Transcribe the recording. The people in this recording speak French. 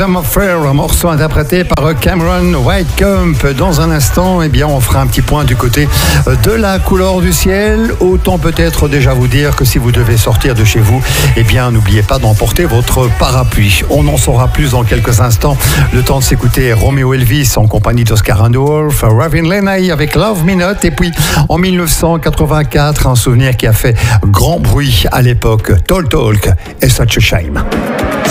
Rhythm of Fear, un morceau interprété par Cameron Whitecomb. Dans un instant, eh bien, on fera un petit point du côté de la couleur du ciel. Autant peut-être déjà vous dire que si vous devez sortir de chez vous, eh bien, n'oubliez pas d'emporter votre parapluie. On en saura plus dans quelques instants. Le temps de s'écouter Romeo Elvis en compagnie d'Oscar Andorf, Ravin Lenay avec Love Me Not. Et puis, en 1984, un souvenir qui a fait grand bruit à l'époque, Talk Talk et Such a Shame.